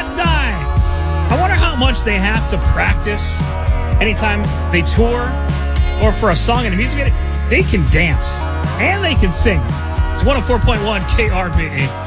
Eye. I wonder how much they have to practice anytime they tour or for a song in a music video. They can dance and they can sing. It's 104.1 KRBE.